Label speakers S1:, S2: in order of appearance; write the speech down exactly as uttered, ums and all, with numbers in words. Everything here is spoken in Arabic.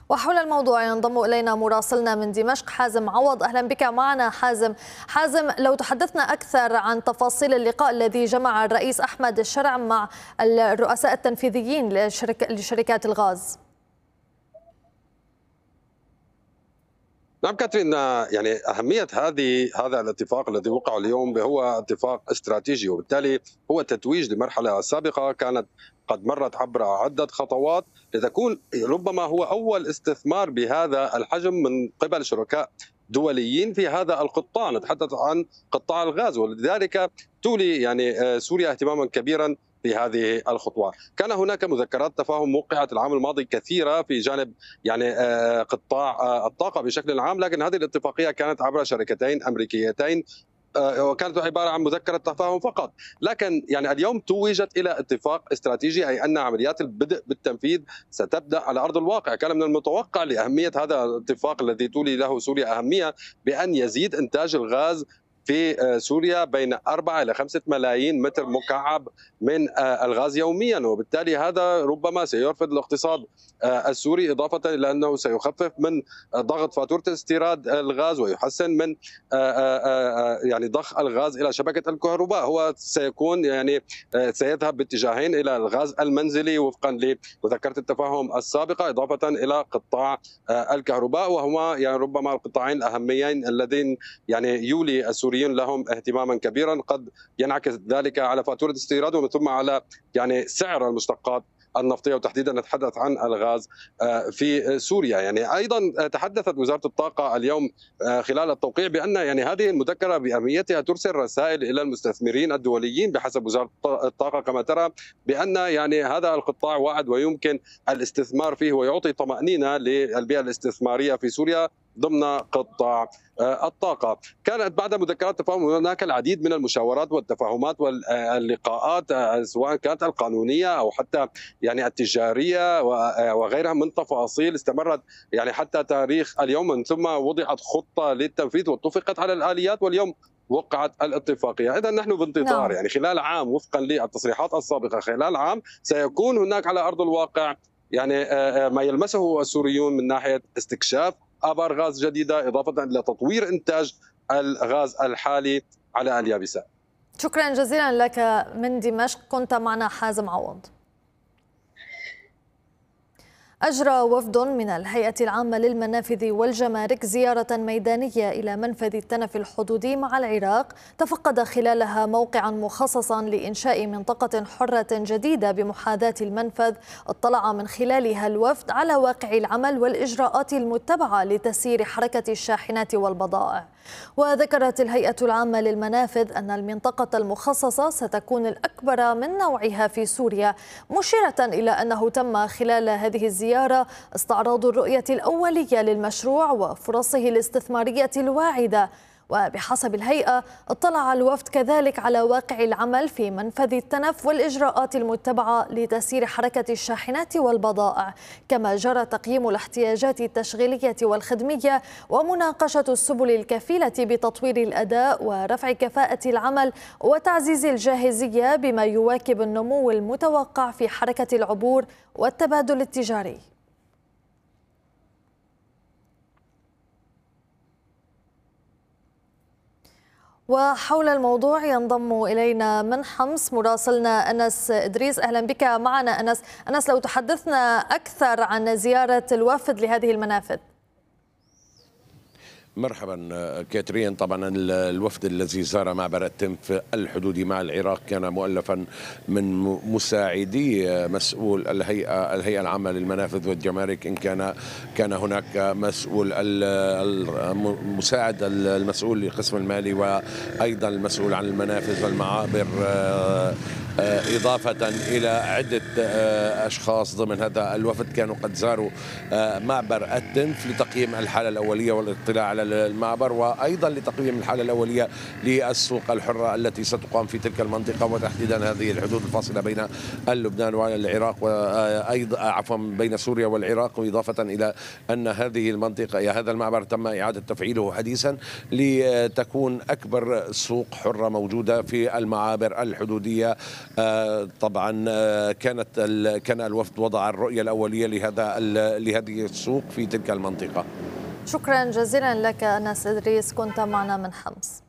S1: وحول الموضوع ينضم إلينا مراسلنا من دمشق حازم عوض. أهلا بك معنا حازم. حازم، لو تحدثنا أكثر عن تفاصيل اللقاء الذي جمع الرئيس أحمد الشرع مع الرؤساء التنفيذيين لشرك... لشركات الغاز.
S2: نعم كاترين، يعني أهمية هذه هذا الاتفاق الذي وقع اليوم هو اتفاق استراتيجي، وبالتالي هو تتويج لمرحلة سابقة كانت قد مرت عبر عدة خطوات لتكون ربما هو أول استثمار بهذا الحجم من قبل شركاء دوليين في هذا القطاع. نتحدث عن قطاع الغاز، ولذلك تولي يعني سوريا اهتماما كبيرا في هذه الخطوة. كان هناك مذكرات تفاهم وقعت العام الماضي كثيرة في جانب يعني قطاع الطاقة بشكل عام، لكن هذه الاتفاقية كانت عبر شركتين أمريكيتين وكانت عبارة عن مذكرة تفاهم فقط. لكن يعني اليوم توجت إلى اتفاق استراتيجي، أي أن عمليات البدء بالتنفيذ ستبدأ على أرض الواقع. كان من المتوقع لأهمية هذا الاتفاق الذي تولي له سوريا أهمية بأن يزيد إنتاج الغاز في سوريا بين أربعة إلى خمسة ملايين متر مكعب من الغاز يوميا، وبالتالي هذا ربما سيرفد الاقتصاد السوري، إضافة إلى أنه سيخفف من ضغط فاتورة استيراد الغاز ويحسن من يعني ضخ الغاز إلى شبكة الكهرباء. هو سيكون يعني سيذهب باتجاهين، إلى الغاز المنزلي وفقا لمذكرة التفاهم السابقة، إضافة إلى قطاع الكهرباء، وهما يعني ربما القطاعين الأهميين اللذين يعني يولي السوري لهم اهتماما كبيرا، قد ينعكس ذلك على فاتورة استيراد ومن ثم على يعني سعر المشتقات النفطية، وتحديدا نتحدث عن الغاز في سوريا. يعني أيضا تحدثت وزارة الطاقة اليوم خلال التوقيع بأن يعني هذه المذكرة بأهميتها ترسل رسائل إلى المستثمرين الدوليين بحسب وزارة الطاقة كما ترى، بأن يعني هذا القطاع واعد ويمكن الاستثمار فيه ويعطي طمأنينة للبيئة الاستثمارية في سوريا ضمن قطاع الطاقة. كانت بعد مذكرات التفاهم هناك العديد من المشاورات والتفاهمات واللقاءات، سواء كانت القانونية أو حتى يعني التجارية وغيرها من تفاصيل استمرت يعني حتى تاريخ اليوم، من ثم وضعت خطة للتنفيذ واتفقت على الآليات، واليوم وقعت الاتفاقية. إذا نحن بانتظار يعني خلال عام وفقا للتصريحات السابقة خلال عام سيكون هناك على أرض الواقع يعني ما يلمسه السوريون من ناحية استكشاف آبار غاز جديدة، إضافة إلى تطوير إنتاج الغاز الحالي على اليابسة.
S1: شكرا جزيلا لك من دمشق، كنت معنا حازم عوض. أجرى وفد من الهيئة العامة للمنافذ والجمارك زيارة ميدانية إلى منفذ التنف الحدودي مع العراق، تفقد خلالها موقعا مخصصا لإنشاء منطقة حرة جديدة بمحاذاة المنفذ. اطلع من خلالها الوفد على واقع العمل والإجراءات المتبعة لتسيير حركة الشاحنات والبضائع. وذكرت الهيئة العامة للمنافذ أن المنطقة المخصصة ستكون الأكبر من نوعها في سوريا، مشيرة إلى أنه تم خلال هذه الزيارة استعراض الرؤية الأولية للمشروع وفرصه الاستثمارية الواعدة. وبحسب الهيئة اطلع الوفد كذلك على واقع العمل في منفذ التنف والإجراءات المتبعة لتسيير حركة الشاحنات والبضائع، كما جرى تقييم الاحتياجات التشغيلية والخدمية ومناقشة السبل الكفيلة بتطوير الأداء ورفع كفاءة العمل وتعزيز الجاهزية بما يواكب النمو المتوقع في حركة العبور والتبادل التجاري. وحول الموضوع ينضم إلينا من حمص مراسلنا أنس إدريس. أهلا بك معنا أنس. أنس، لو تحدثنا أكثر عن زيارة الوفد لهذه المنافذ.
S3: مرحبا كاترين. طبعا الوفد الذي زار معبر التنف الحدودي مع العراق كان مؤلفا من مساعدي مسؤول الهيئه الهيئه العامه للمنافذ والجمارك، ان كان كان هناك مسؤول المساعد المسؤول للقسم المالي وايضا المسؤول عن المنافذ والمعابر، إضافة إلى عدة أشخاص ضمن هذا الوفد كانوا قد زاروا معبر التنف لتقييم الحالة الأولية والاطلاع على المعبر، وأيضا لتقييم الحالة الأولية للسوق الحرة التي ستقام في تلك المنطقة، وتحديدا هذه الحدود الفاصلة بين لبنان والعراق، وأيضا عفوا بين سوريا والعراق، وإضافة إلى أن هذه المنطقة يا هذا المعبر تم إعادة تفعيله حديثا لتكون أكبر سوق حرة موجودة في المعابر الحدودية طبعا كانت كان الوفد وضع الرؤية الأولية لهذا لهذه السوق في تلك المنطقة.
S1: شكرا جزيلا لك أنس إدريس، كنت معنا من حمص.